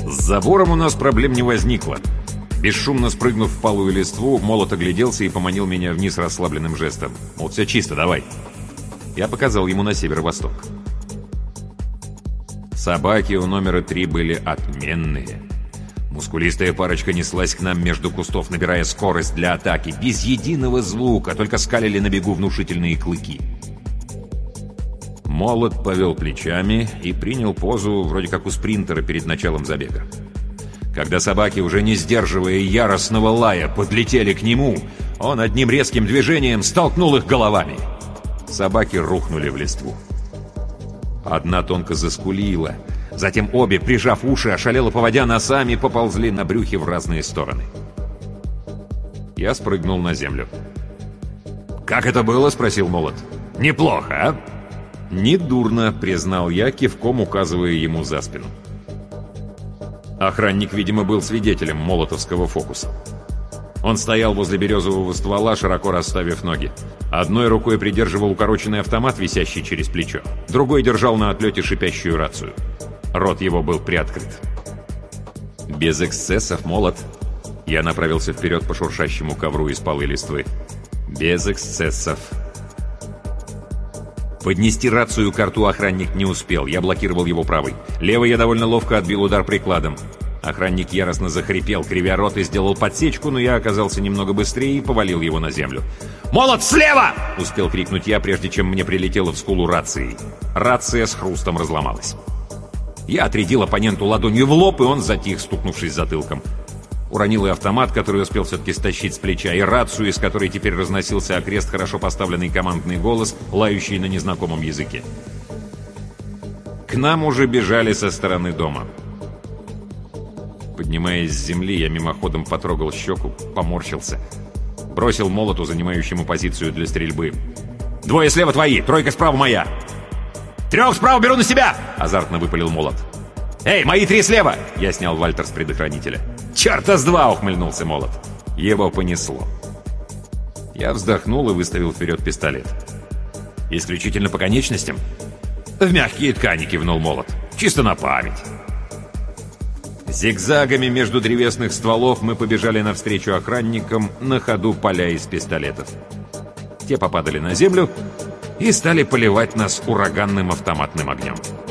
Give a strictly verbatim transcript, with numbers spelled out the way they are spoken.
С забором у нас проблем не возникло. Бесшумно спрыгнув в палую листву, Молот огляделся и поманил меня вниз расслабленным жестом. Мол, все чисто, давай. Я показал ему на северо-восток. Собаки у номера три были отменные. Мускулистая парочка неслась к нам между кустов, набирая скорость для атаки. Без единого звука, только скалили на бегу внушительные клыки. Молот повел плечами и принял позу, вроде как у спринтера перед началом забега. Когда собаки, уже не сдерживая яростного лая, подлетели к нему, он одним резким движением столкнул их головами. Собаки рухнули в листву. Одна тонко заскулила. Затем обе, прижав уши, ошалело поводя носами, поползли на брюхе в разные стороны. Я спрыгнул на землю. «Как это было?» — спросил Молот. «Неплохо, а?» «Недурно», — признал я, кивком указывая ему за спину. Охранник, видимо, был свидетелем молотовского фокуса. Он стоял возле березового ствола, широко расставив ноги. Одной рукой придерживал укороченный автомат, висящий через плечо. Другой держал на отлете шипящую рацию. Рот его был приоткрыт. «Без эксцессов, Молот!» Я направился вперед по шуршащему ковру из полы листвы. «Без эксцессов!» Поднести рацию к рту охранник не успел, я блокировал его правой. Левой я довольно ловко отбил удар прикладом. Охранник яростно захрипел, кривя рот, и сделал подсечку, но я оказался немного быстрее и повалил его на землю. «Молот, слева!» — успел крикнуть я, прежде чем мне прилетело в скулу рации. Рация с хрустом разломалась. Я отрядил оппоненту ладонью в лоб, и он затих, стукнувшись затылком. Уронил и автомат, который успел все-таки стащить с плеча, и рацию, из которой теперь разносился окрест хорошо поставленный командный голос, лающий на незнакомом языке. К нам уже бежали со стороны дома. Поднимаясь с земли, я мимоходом потрогал щеку, поморщился. Бросил Молоту, занимающему позицию для стрельбы. «Двое слева твои, тройка справа моя!» «Трех справа беру на себя!» — азартно выпалил Молот. «Эй, мои три слева!» — я снял Вальтер с предохранителя. «Черта с два!» — ухмыльнулся Молот. Его понесло. Я вздохнул и выставил вперед пистолет. «Исключительно по конечностям?» «В мягкие ткани!» — кивнул Молот. «Чисто на память!» Зигзагами между древесных стволов мы побежали навстречу охранникам, на ходу паля из пистолетов. Те попадали на землю и стали поливать нас ураганным автоматным огнем.